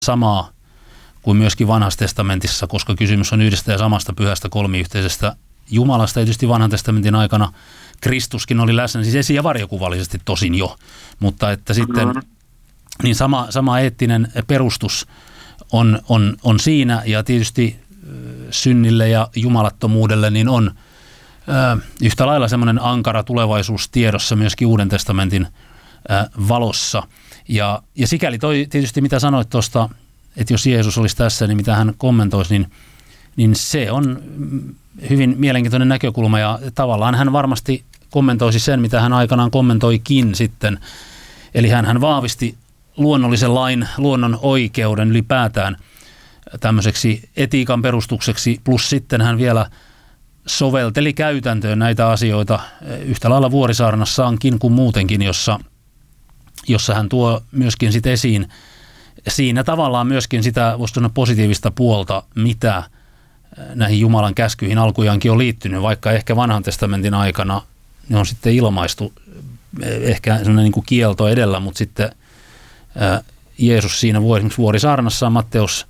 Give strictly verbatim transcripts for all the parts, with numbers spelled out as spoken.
samaa kuin myöskin Vanhassa testamentissa, koska kysymys on yhdestä ja samasta pyhästä kolmiyhteisestä Jumalasta. Ja tietysti Vanhan testamentin aikana Kristuskin oli läsnä, siis esi- ja varjokuvallisesti tosin jo, mutta että sitten niin sama, sama eettinen perustus on, on, on siinä, ja tietysti synnille ja jumalattomuudelle niin on ö, yhtä lailla semmoinen ankara tulevaisuus tiedossa myöskin Uuden testamentin ö, valossa. Ja, ja sikäli toi tietysti mitä sanoit tuosta, että jos Jeesus olisi tässä, niin mitä hän kommentoisi, niin, niin se on hyvin mielenkiintoinen näkökulma, ja tavallaan hän varmasti kommentoisi sen, mitä hän aikanaan kommentoikin sitten. Eli hän, hän vahvisti luonnollisen lain, luonnon oikeuden ylipäätään tämmöiseksi etiikan perustukseksi, plus sitten hän vielä sovelteli käytäntöön näitä asioita yhtä lailla Vuorisaarnassaankin kuin muutenkin, jossa, jossa hän tuo myöskin sit esiin siinä tavallaan myöskin sitä, voisi sanoa, positiivista puolta, mitä näihin Jumalan käskyihin alkujaankin on liittynyt, vaikka ehkä Vanhan testamentin aikana ne on sitten ilmaistu ehkä sellainen niin kuin kielto edellä, mutta sitten ää, Jeesus siinä Vuorisaarnassa, Matteus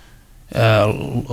ää,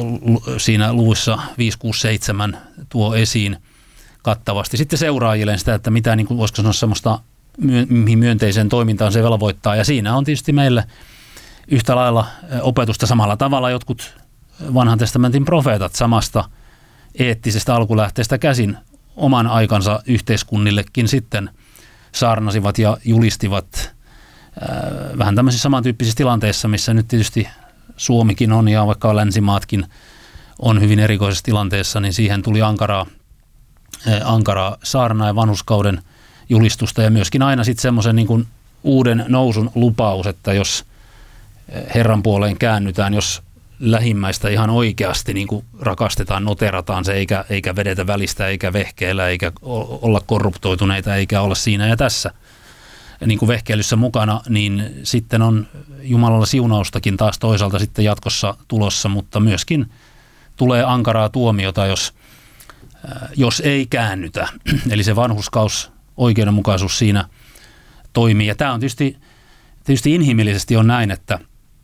siinä luvuissa viisi, kuusi, seitsemän tuo esiin kattavasti sitten seuraajilleen sitä, että mitä niin kuin, voisiko sanoa semmoista mihin myönteiseen toimintaan se velvoittaa, ja siinä on tietysti meille yhtä lailla opetusta samalla tavalla jotkut Vanhan testamentin profeetat samasta eettisestä alkulähteestä käsin oman aikansa yhteiskunnillekin sitten saarnasivat ja julistivat ää, vähän tämmöisissä samantyyppisissä tilanteissa, missä nyt tietysti Suomikin on ja vaikka länsimaatkin on hyvin erikoisessa tilanteessa, niin siihen tuli ankaraa, ää, ankaraa saarnaa ja vanhurskauden julistusta ja myöskin aina sitten semmoisen niin kuin uuden nousun lupaus, että jos Herran puoleen käännytään, jos lähimmäistä ihan oikeasti niin kuin rakastetaan, noterataan se, eikä, eikä vedetä välistä, eikä vehkeillä, eikä olla korruptoituneita, eikä olla siinä ja tässä niin kuin vehkeilyssä mukana, niin sitten on Jumalalla siunaustakin taas toisaalta sitten jatkossa tulossa, mutta myöskin tulee ankaraa tuomiota, jos, jos ei käännytä. Eli se vanhurskaus, oikeudenmukaisuus siinä toimii. Ja tämä on tietysti, tietysti inhimillisesti on näin, että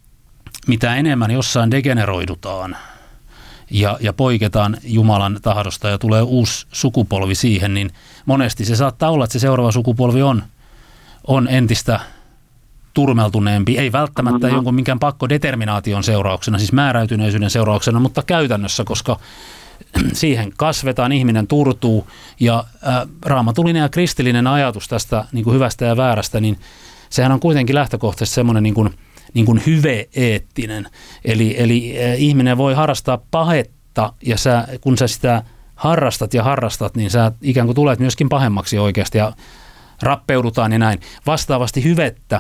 mitä enemmän jossain degeneroidutaan ja, ja poiketaan Jumalan tahdosta ja tulee uusi sukupolvi siihen, niin monesti se saattaa olla, että se seuraava sukupolvi on, on entistä turmeltuneempi, ei välttämättä mm-hmm. jonkun minkään pakkodeterminaation seurauksena, siis määräytyneisyyden seurauksena, mutta käytännössä, koska siihen kasvetaan, ihminen turtuu, ja ä, raamatullinen ja kristillinen ajatus tästä niin kuin hyvästä ja väärästä, niin sehän on kuitenkin lähtökohtaisesti semmoinen niin kuin niin kuin hyve-eettinen. Eli, eli ihminen voi harrastaa pahetta, ja sä, kun sä sitä harrastat ja harrastat, niin sä ikään kuin tulet myöskin pahemmaksi oikeasti, ja rappeudutaan ja näin. Vastaavasti hyvettä,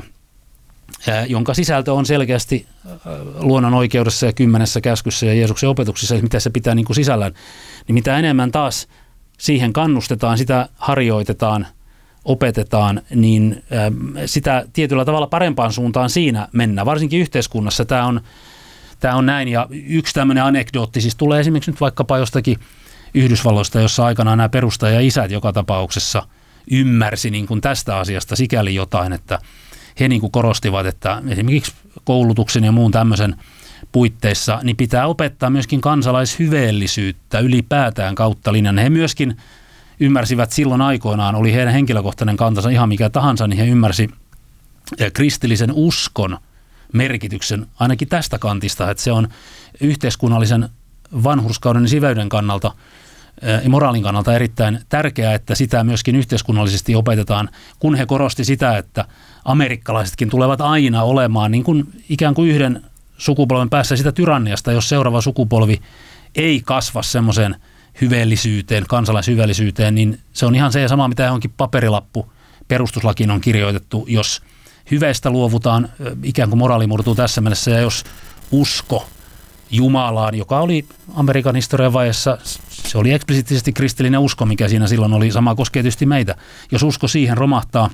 jonka sisältö on selkeästi luonnon oikeudessa ja kymmenessä käskyssä ja Jeesuksen opetuksissa, mitä se pitää niin kuin sisällään, niin mitä enemmän taas siihen kannustetaan, sitä harjoitetaan, opetetaan, niin sitä tietyllä tavalla parempaan suuntaan siinä mennään. Varsinkin yhteiskunnassa tämä on, tämä on näin. Ja yksi tämmöinen anekdootti, siis tulee esimerkiksi nyt vaikkapa jostakin Yhdysvalloista, jossa aikanaan nämä perustaja-isät joka tapauksessa ymmärsi niin kuin tästä asiasta sikäli jotain, että he niin kuin korostivat, että esimerkiksi koulutuksen ja muun tämmöisen puitteissa niin pitää opettaa myöskin kansalaishyveellisyyttä ylipäätään kautta linjan. He myöskin ymmärsivät silloin aikoinaan, oli heidän henkilökohtainen kantansa ihan mikä tahansa, niin he ymmärsi kristillisen uskon merkityksen ainakin tästä kantista, että se on yhteiskunnallisen vanhurskauden ja siveyden kannalta ja moraalin kannalta erittäin tärkeää, että sitä myöskin yhteiskunnallisesti opetetaan, kun he korosti sitä, että amerikkalaisetkin tulevat aina olemaan niin kuin ikään kuin yhden sukupolven päässä sitä tyranniasta, jos seuraava sukupolvi ei kasva semmoiseen hyveellisyyteen, kansalaishyveellisyyteen, niin se on ihan se ja sama, mitä johonkin paperilappu perustuslakiin on kirjoitettu. Jos hyveistä luovutaan, ikään kuin moraali murtuu tässä mielessä, ja jos usko Jumalaan, joka oli Amerikan historian vaiheessa, se oli eksplisiittisesti kristillinen usko, mikä siinä silloin oli, sama koskee tietysti meitä. Jos usko siihen romahtaa,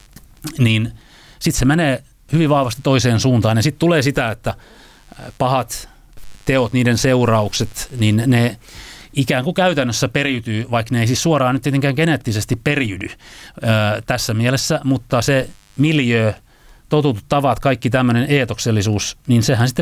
niin sitten se menee hyvin vahvasti toiseen suuntaan, ja sitten tulee sitä, että pahat teot, niiden seuraukset, niin ne ikään kuin käytännössä periytyy, vaikka ne ei siis suoraan nyt tietenkään geneettisesti periydy öö, tässä mielessä, mutta se miljöö totutut tavat, kaikki tämmöinen eetoksellisuus, niin sehän sitten